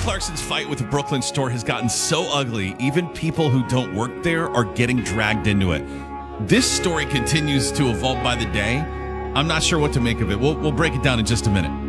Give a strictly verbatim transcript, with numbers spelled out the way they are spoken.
Clarkson's fight with the Brooklyn store has gotten so ugly, even people who don't work there are getting dragged into it. This story continues to evolve by the day. I'm not sure what to make of it. We'll, we'll break it down in just a minute.